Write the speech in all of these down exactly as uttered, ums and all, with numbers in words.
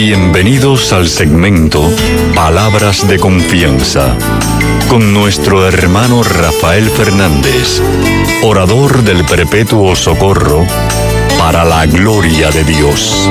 Bienvenidos al segmento Palabras de Confianza, con nuestro hermano Rafael Fernández, orador del Perpetuo Socorro, para la gloria de Dios.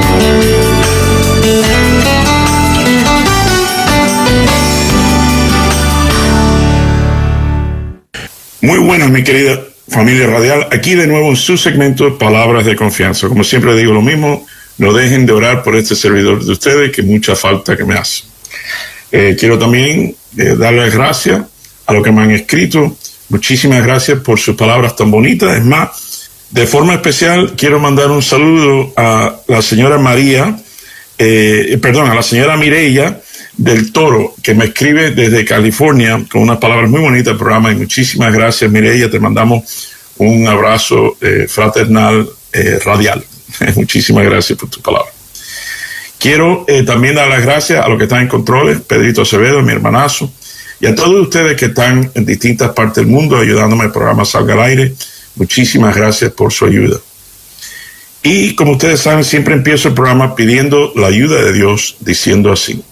Muy buenas, mi querida familia radial. Aquí de nuevo en su segmento Palabras de Confianza. Como siempre digo lo mismo, no dejen de orar por este servidor de ustedes, que mucha falta que me hace. Eh, quiero también eh, darles gracias a los que me han escrito. Muchísimas gracias por sus palabras tan bonitas. Es más, de forma especial quiero mandar un saludo a la señora María, eh, perdón, a la señora Mireya del Toro, que me escribe desde California con unas palabras muy bonitas del programa. Y muchísimas gracias, Mireya. Te mandamos un abrazo eh, fraternal eh, radial. Muchísimas gracias por tu palabra. Quiero eh, también dar las gracias a los que están en controles, Pedrito Acevedo, mi hermanazo, y a todos ustedes que están en distintas partes del mundo ayudándome al programa Salga al Aire. Muchísimas gracias por su ayuda. Y como ustedes saben, siempre empiezo el programa pidiendo la ayuda de Dios, diciendo así: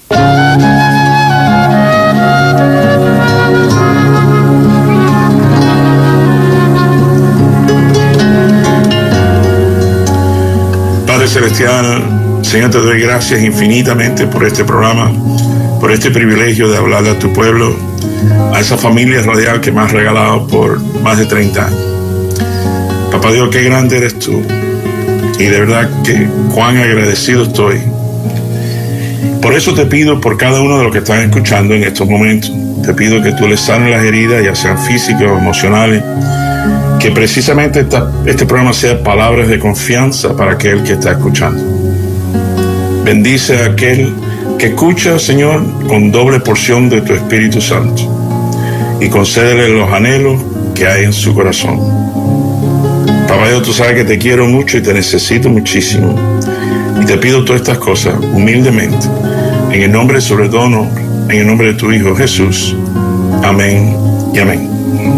Padre Celestial, Señor, te doy gracias infinitamente por este programa, por este privilegio de hablarle a tu pueblo, a esa familia radial que me has regalado por más de treinta años. Papá Dios, qué grande eres tú, y de verdad que cuán agradecido estoy. Por eso te pido por cada uno de los que están escuchando en estos momentos, te pido que tú les sanes las heridas, ya sean físicas o emocionales, que precisamente esta, este programa sea palabras de confianza para aquel que está escuchando. Bendice a aquel que escucha, Señor, con doble porción de tu Espíritu Santo, y concédele los anhelos que hay en su corazón. Papá Dios, tú sabes que te quiero mucho y te necesito muchísimo, y te pido todas estas cosas humildemente, en el nombre, sobre todo nombre, en el nombre de tu Hijo Jesús. Amén y amén.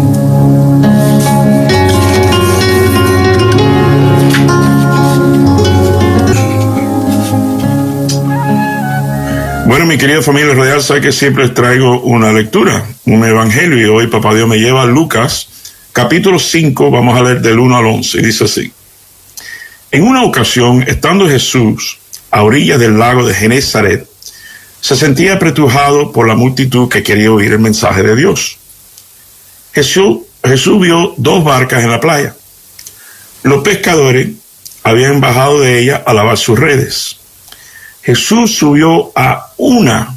Bueno, mi querida familia radial, sabe que siempre les traigo una lectura, un evangelio, y hoy Papá Dios me lleva a Lucas, capítulo cinco, vamos a leer del uno al once, y dice así: En una ocasión, estando Jesús a orillas del lago de Genezaret, se sentía apretujado por la multitud que quería oír el mensaje de Dios. Jesús, Jesús vio dos barcas en la playa. Los pescadores habían bajado de ellas a lavar sus redes. Jesús subió a una,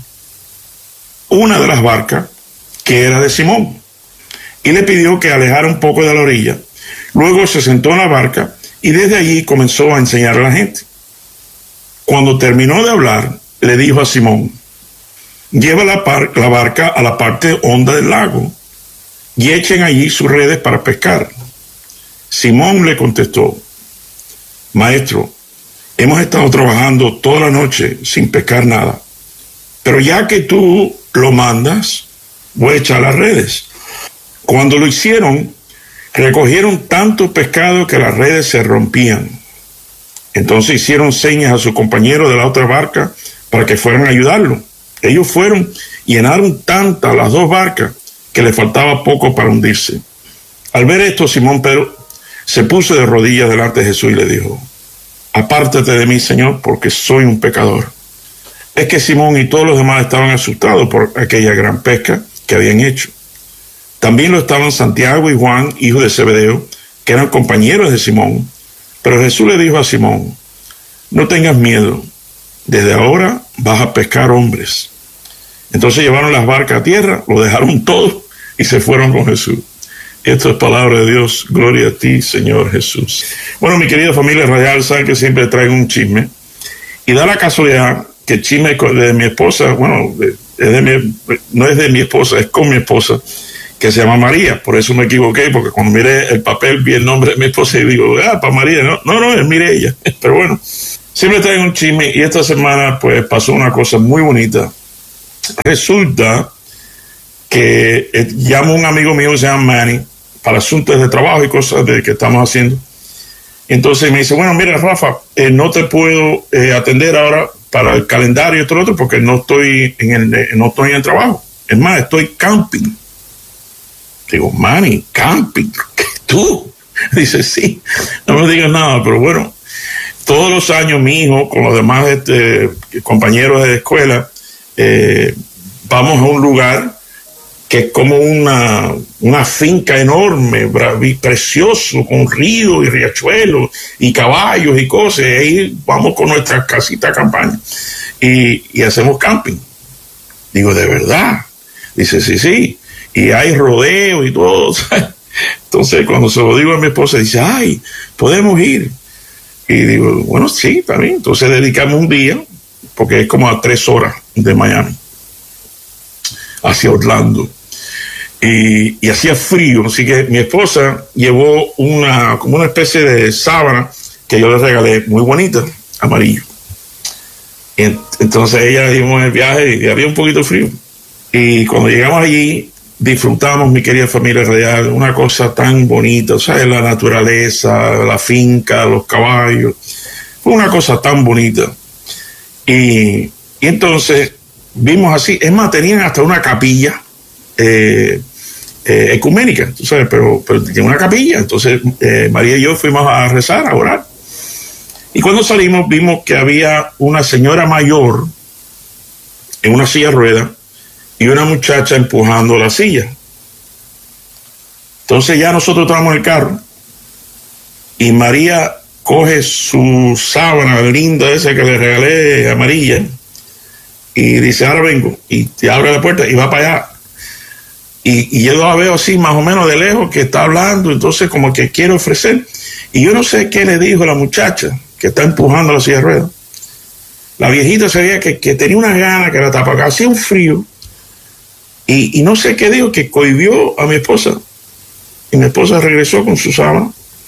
una de las barcas, que era de Simón, y le pidió que alejara un poco de la orilla. Luego se sentó en la barca y desde allí comenzó a enseñar a la gente. Cuando terminó de hablar, le dijo a Simón: lleva la, par- la barca a la parte honda del lago y echen allí sus redes para pescar. Simón le contestó: Maestro, hemos estado trabajando toda la noche sin pescar nada, pero ya que tú lo mandas, voy a echar las redes. Cuando lo hicieron, recogieron tanto pescado que las redes se rompían. Entonces hicieron señas a sus compañeros de la otra barca para que fueran a ayudarlo. Ellos fueron y llenaron tantas las dos barcas que le faltaba poco para hundirse. Al ver esto, Simón Pedro se puso de rodillas delante de Jesús y le dijo: Apártate de mí, Señor, porque soy un pecador. Es que Simón y todos los demás estaban asustados por aquella gran pesca que habían hecho. También lo estaban Santiago y Juan, hijos de Zebedeo, que eran compañeros de Simón. Pero Jesús le dijo a Simón: No tengas miedo, desde ahora vas a pescar hombres. Entonces llevaron las barcas a tierra, lo dejaron todo y se fueron con Jesús. Esto es palabra de Dios. Gloria a ti, Señor Jesús. Bueno, mi querida familia radial, saben que siempre traigo un chisme, y da la casualidad que el chisme de mi esposa, bueno, es de mi, no es de mi esposa, es con mi esposa, que se llama María. Por eso me equivoqué, porque cuando miré el papel vi el nombre de mi esposa y digo: ah, para María. No, no, no, es Mireya. Pero bueno, siempre traigo un chisme, y esta semana pues pasó una cosa muy bonita. Resulta que eh, llamo a un amigo mío que se llama Manny para asuntos de trabajo y cosas de que estamos haciendo. Entonces me dice: bueno, mira, Rafa, eh, no te puedo eh, atender ahora para el calendario y todo lo otro, porque no estoy en el, no estoy en el trabajo. Es más, estoy camping. Digo, Manny, camping, ¿qué tú? Dice, sí, no me digas nada, pero bueno, todos los años mi hijo, con los demás este, compañeros de la escuela, eh, vamos a un lugar que es como una, una finca enorme, precioso, con ríos y riachuelos y caballos y cosas. Y ahí vamos con nuestras casitas de campaña y, y hacemos camping. Digo, ¿de verdad? Dice, sí, sí. Y hay rodeo y todo. Entonces, cuando se lo digo a mi esposa, dice, ay, podemos ir. Y digo, bueno, sí, también. Entonces dedicamos un día, porque es como a tres horas de Miami, hacia Orlando. Y, y hacía frío, así que mi esposa llevó una, como una especie de sábana que yo le regalé, muy bonita, amarillo. Y entonces ella dimos el viaje y había un poquito de frío. Y cuando llegamos allí, disfrutamos, mi querida familia radial, una cosa tan bonita, ¿sabes? La naturaleza, la finca, los caballos. Fue una cosa tan bonita. Y, y entonces vimos así, es más, tenían hasta una capilla eh, eh, ecuménica, tú sabes, pero, pero tiene una capilla. Entonces eh, María y yo fuimos a rezar, a orar. Y cuando salimos vimos que había una señora mayor en una silla de ruedas y una muchacha empujando la silla. Entonces ya nosotros entramos en el carro y María coge su sábana linda esa que le regalé, amarilla, y dice, ahora vengo, y te abre la puerta y va para allá. Y, y yo la veo así más o menos de lejos que está hablando, entonces como que quiere ofrecer. Y yo no sé qué le dijo la muchacha que está empujando la silla de ruedas. La viejita se veía que, que tenía unas ganas, que la tapaba, hacía un frío. Y, y no sé qué dijo, que cohibió a mi esposa. Y mi esposa regresó con su sábana.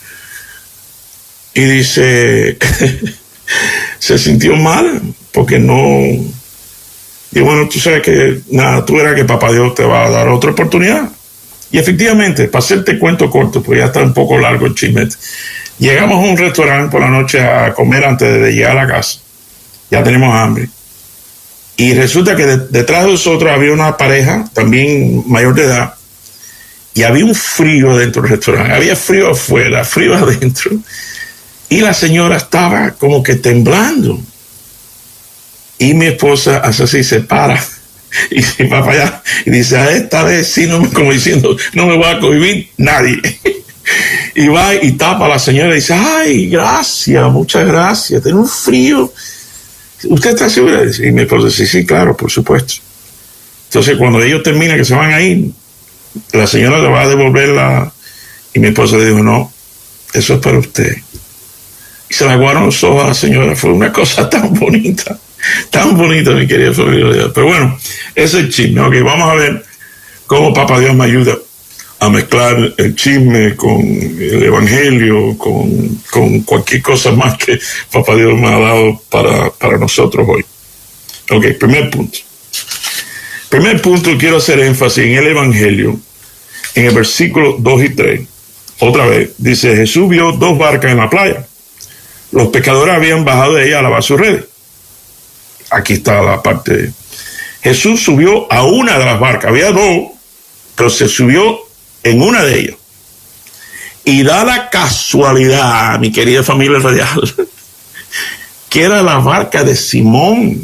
Y dice, se sintió mal, porque no... Y bueno, tú sabes que, nada, tú verás que papá Dios te va a dar otra oportunidad. Y efectivamente, para hacerte cuento corto, pues ya está un poco largo el chisme. Llegamos a un restaurante por la noche a comer antes de llegar a la casa. Ya tenemos hambre. Y resulta que de, detrás de nosotros había una pareja, también mayor de edad, y había un frío dentro del restaurante. Había frío afuera, frío adentro. Y la señora estaba como que temblando. Y mi esposa hace así, se para y se va para allá y dice, a esta vez sí, no me, como diciendo, no me va a cohibir nadie. Y va y tapa a la señora y dice, ay, gracias, muchas gracias, tengo un frío. ¿Usted está segura? Y mi esposa dice, sí, claro, por supuesto. Entonces cuando ellos terminan, que se van a ir, la señora le va a devolver la... Y mi esposa le dijo, no, eso es para usted. Y se le aguaron los ojos a la señora. Fue una cosa tan bonita, tan bonita, mi querida familia. Pero bueno, ese es el chisme. Ok, vamos a ver cómo Papá Dios me ayuda a mezclar el chisme con el evangelio, con, con cualquier cosa más que Papá Dios me ha dado para, para nosotros hoy. Ok, primer punto. Primer punto, quiero hacer énfasis en el evangelio, en el versículo dos y tres. Otra vez, dice, Jesús vio dos barcas en la playa. Los pescadores habían bajado de ella a lavar sus redes. Aquí está la parte. Jesús subió a una de las barcas. Había dos, pero se subió en una de ellas. Y da la casualidad, mi querida familia radial, que era la barca de Simón.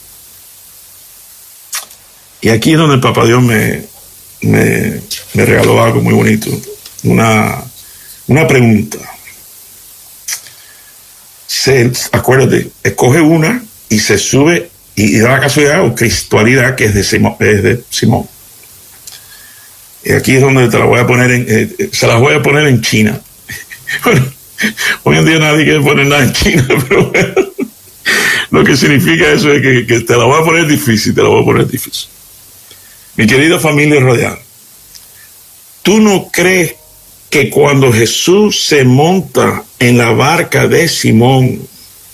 Y aquí es donde el Papá Dios me, me, me regaló algo muy bonito. Una, una pregunta. Se, acuérdate, escoge una y se sube y, y da la casualidad o cristualidad que es de Simón. Es de Simón. Y aquí es donde te la voy a poner en, eh, se las voy a poner en China. Bueno, hoy en día nadie quiere poner nada en China, pero bueno, lo que significa eso es que, que te la voy a poner difícil, te la voy a poner difícil. Mi querida familia radial, ¿tú no crees que cuando Jesús se monta en la barca de Simón,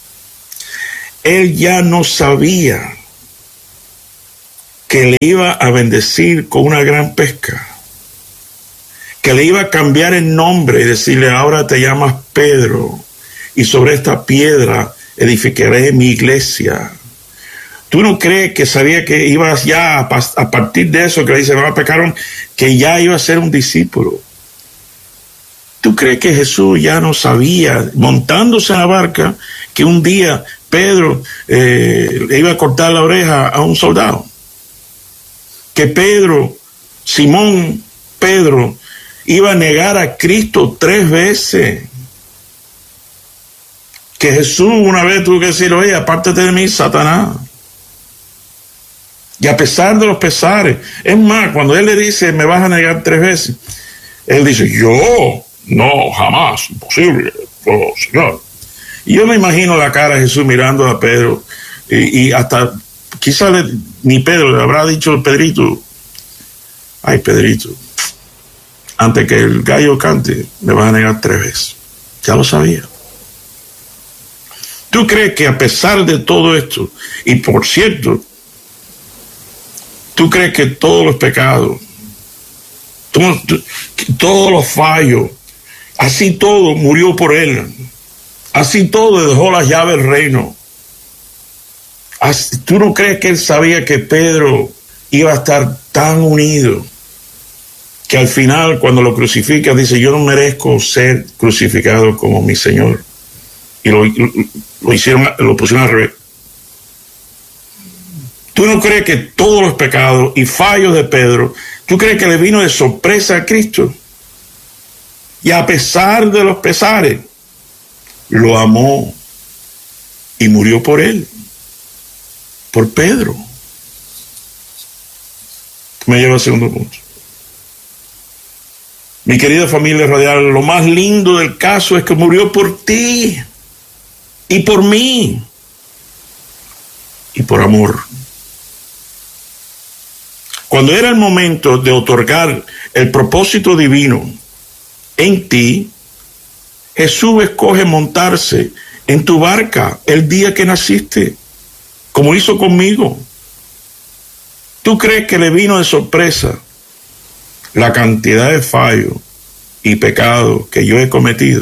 él ya no sabía que le iba a bendecir con una gran pesca, que le iba a cambiar el nombre y decirle, ahora te llamas Pedro, y sobre esta piedra edificaré mi iglesia, ¿Tú no crees que sabía que iba ya a, a partir de eso que le dice, no pecaron, que ya iba a ser un discípulo? ¿Tú crees que Jesús ya no sabía, montándose en la barca, que un día Pedro eh, le iba a cortar la oreja a un soldado? Que Pedro, Simón Pedro, iba a negar a Cristo tres veces. Que Jesús una vez tuvo que decir, oye, apártate de mí, Satanás. Y a pesar de los pesares, es más, cuando él le dice, me vas a negar tres veces, él dice, yo, no, jamás, imposible, oh, Señor. Y yo me imagino la cara de Jesús mirando a Pedro, y, y hasta, quizás le, ni Pedro le habrá dicho, Pedrito, ay, Pedrito, antes que el gallo cante, me vas a negar tres veces. Ya lo sabía. ¿Tú crees que a pesar de todo esto, y por cierto, tú crees que todos los pecados, todos, todos los fallos, así todo murió por él, así todo dejó las llaves del reino? Así, ¿tú no crees que él sabía que Pedro iba a estar tan unido que al final cuando lo crucifica dice, yo no merezco ser crucificado como mi Señor? Y lo, lo, lo hicieron, lo pusieron al revés. ¿Tú no crees que todos los pecados y fallos de Pedro, tú crees que le vino de sorpresa a Cristo? Y a pesar de los pesares, lo amó y murió por él, por Pedro. Me lleva al segundo punto. Mi querida familia radial, lo más lindo del caso es que murió por ti y por mí y por amor. Cuando era el momento de otorgar el propósito divino en ti, Jesús escoge montarse en tu barca el día que naciste, como hizo conmigo. ¿Tú crees que le vino de sorpresa la cantidad de fallos y pecados que yo he cometido?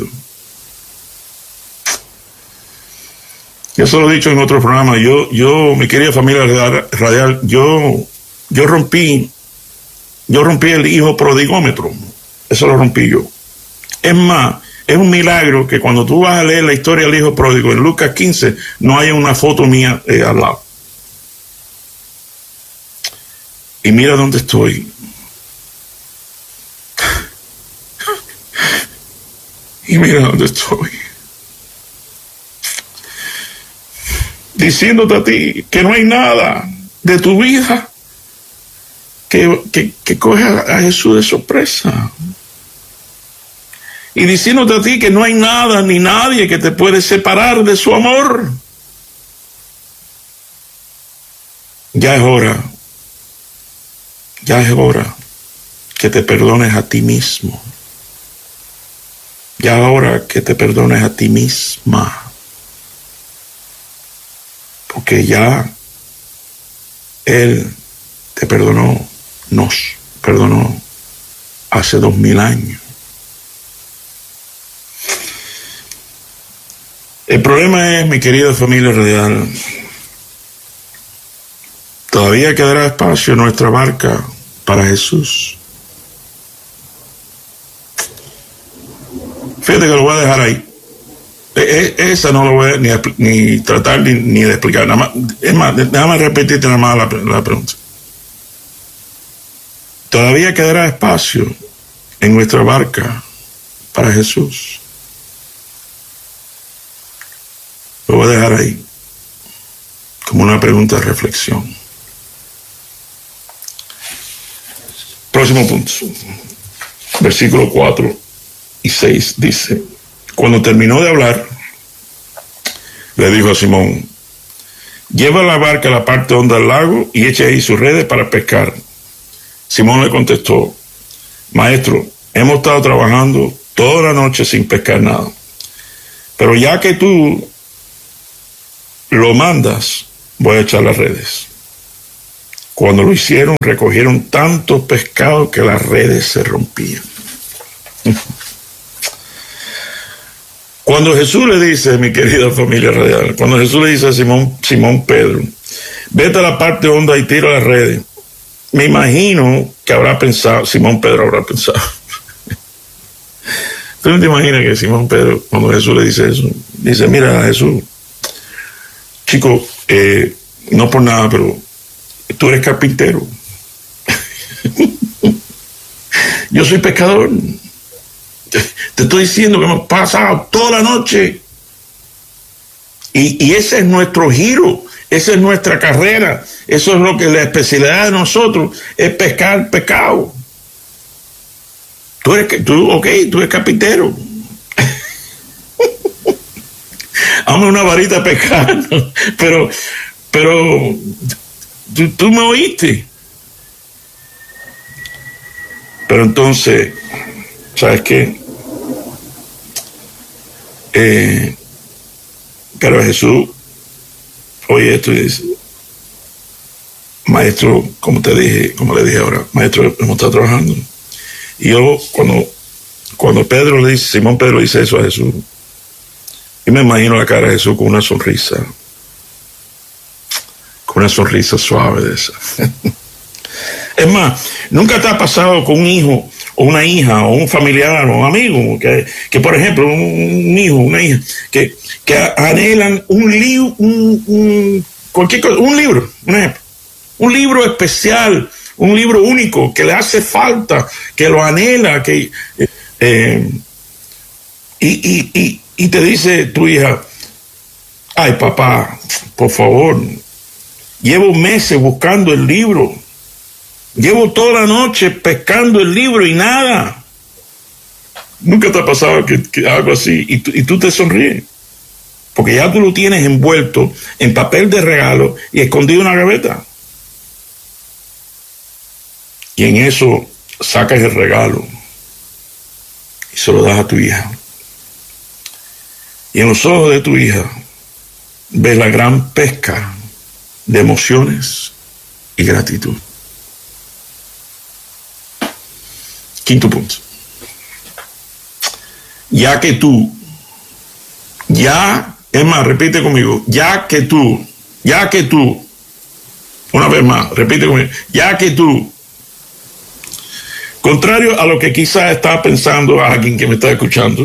Eso lo he dicho en otro programa. Yo, yo, mi querida familia radial, yo, yo rompí, yo rompí el hijo prodigómetro. Eso lo rompí yo. Es más, es un milagro que cuando tú vas a leer la historia del hijo pródigo en Lucas quince, no haya una foto mía eh, al lado. Y mira dónde estoy. Y mira dónde estoy. Diciéndote a ti que no hay nada de tu vida que, que, que coge a Jesús de sorpresa. Y diciéndote a ti que no hay nada ni nadie que te puede separar de su amor. Ya es hora, ya es hora que te perdones a ti mismo. Ya es hora que te perdones a ti misma. Porque ya Él te perdonó, nos perdonó hace dos mil años. El problema es, mi querida familia radial, todavía quedará espacio en nuestra barca para Jesús. Fíjate que lo voy a dejar ahí. Esa no lo voy a ni, ni tratar ni, ni de explicar. Nada más, es más, déjame repetirte nada más la, la pregunta. Todavía quedará espacio en nuestra barca para Jesús. Lo voy a dejar ahí como una pregunta de reflexión. Próximo punto. Versículo cuatro y seis dice: cuando terminó de hablar, le dijo a Simón: lleva la barca a la parte honda del lago y echa ahí sus redes para pescar. Simón le contestó: Maestro, hemos estado trabajando toda la noche sin pescar nada, pero ya que tú lo mandas, voy a echar las redes. Cuando lo hicieron, recogieron tantos pescados que las redes se rompían. Cuando Jesús le dice, mi querida familia radial, cuando Jesús le dice a Simón, Simón Pedro, vete a la parte honda y tira las redes. Me imagino que habrá pensado, Simón Pedro habrá pensado. ¿Tú no te imaginas que Simón Pedro, cuando Jesús le dice eso, dice, mira, Jesús, chico, eh, no por nada, pero tú eres carpintero. Yo soy pescador. Te, te estoy diciendo que hemos pasado toda la noche. Y, y ese es nuestro giro, esa es nuestra carrera. Eso es lo que la especialidad de nosotros es pescar pescado. Tú eres, tú, ok, tú eres carpintero. Hazme una varita a pescar, pero, pero tú, tú me oíste. Pero entonces, ¿sabes qué? Eh, pero Jesús oye esto y dice, maestro, como te dije, como le dije ahora, maestro, hemos estado trabajando. Y yo, cuando, cuando Pedro le dice, Simón Pedro dice eso a Jesús, yo me imagino la cara de Jesús con una sonrisa, con una sonrisa suave de esa. Es más, nunca te ha pasado con un hijo o una hija o un familiar o un amigo que, que por ejemplo, un hijo, una hija, que, que anhelan un libro, un, un, cualquier cosa, un libro, un ejemplo, un libro especial, un libro único que le hace falta, que lo anhela, que eh, y, y, y, y te dice tu hija, ay papá, por favor, llevo meses buscando el libro. Llevo toda la noche pescando el libro y nada. Nunca te ha pasado que, que algo así y, y tú te sonríes. Porque ya tú lo tienes envuelto en papel de regalo y escondido en una gaveta. Y en eso sacas el regalo y se lo das a tu hija. Y en los ojos de tu hija ves la gran pesca de emociones y gratitud. Quinto punto. Ya que tú, ya, es más, repite conmigo, ya que tú, ya que tú, una vez más, repite conmigo, ya que tú, contrario a lo que quizás está pensando alguien que me está escuchando,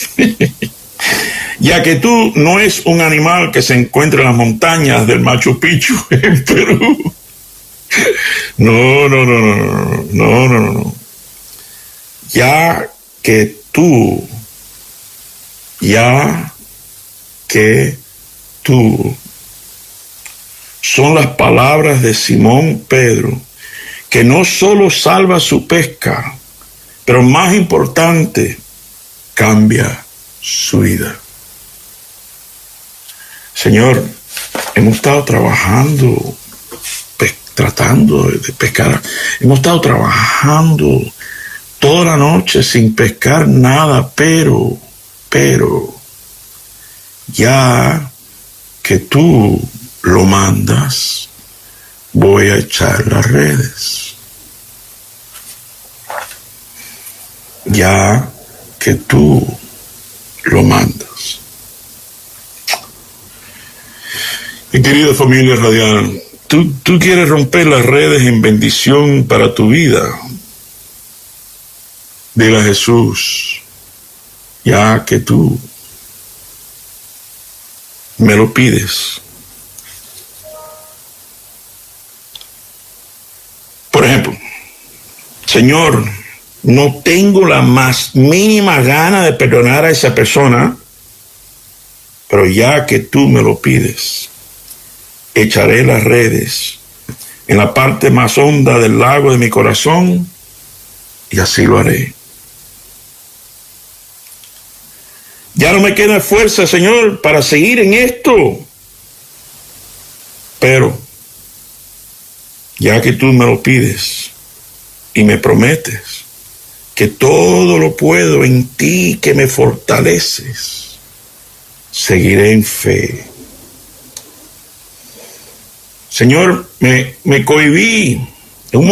ya que tú no es un animal que se encuentra en las montañas del Machu Picchu en Perú. No, no, no, no, no, no, no, no. Ya que tú, ya que tú, son las palabras de Simón Pedro, que no solo salva su pesca, pero más importante, cambia su vida. Señor, hemos estado trabajando, pe- tratando de pescar, hemos estado trabajando toda la noche sin pescar nada, pero, pero, ya que tú lo mandas, voy a echar las redes. Ya que tú lo mandas. Mi querida familia radial, tú, tú quieres romper las redes en bendición para tu vida. Dile a Jesús, ya que tú me lo pides. Por ejemplo, Señor, no tengo la más mínima gana de perdonar a esa persona, pero ya que tú me lo pides, echaré las redes en la parte más honda del lago de mi corazón y así lo haré. Ya no me queda fuerza, Señor, para seguir en esto. Pero, ya que tú me lo pides y me prometes que todo lo puedo en ti que me fortaleces, seguiré en fe. Señor, me, me cohibí